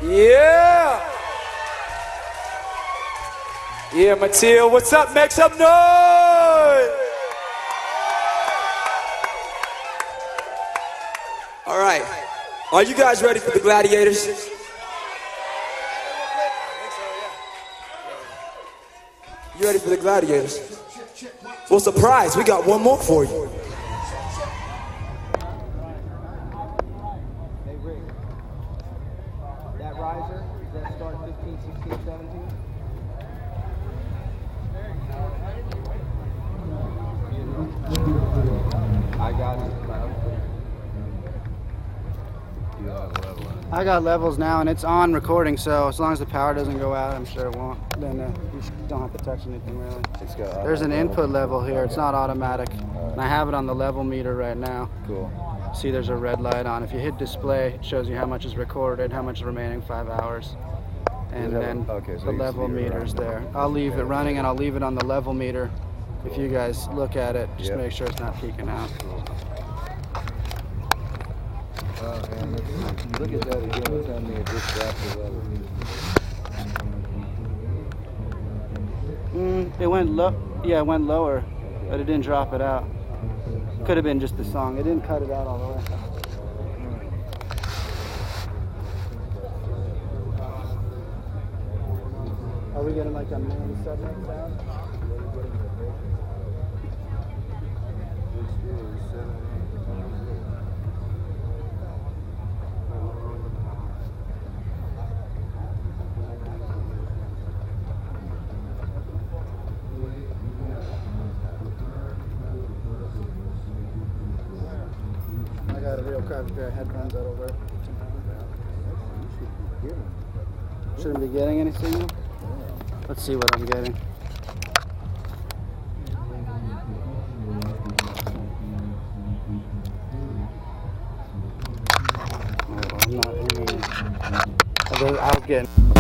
Yeah! Yeah, Mateo, what's up? Make some noise! All right. Are you guys ready for the gladiators? You ready for the gladiators? Well, surprise, we got one more for you. Hey, Rick. That riser, does that start 15, 16, 17? I got it. I got levels now, and it's on recording, so as long as the power doesn't go out, I'm sure it won't. Then you don't have to touch anything really. There's an input level here. It's not automatic. And I have it on the level meter right now. Cool. See, there's a red light on. If you hit display, it shows you how much is recorded, how much is remaining, 5 hours. And then the level meter's there. I'll leave it running, and I'll leave it on the level meter. If you guys look at it, just make sure it's not peaking out. Look at that again. Tell me it just dropped the level. It went low. Yeah, it went lower, but it didn't drop it out. Could have been just the song. It didn't cut it out all the way. Are we getting like a main submix sound? I got a real crappy pair of headphones that'll work. Shouldn't be getting any signal? Let's see what I'm getting. Oh, I'm not hearing it. I was getting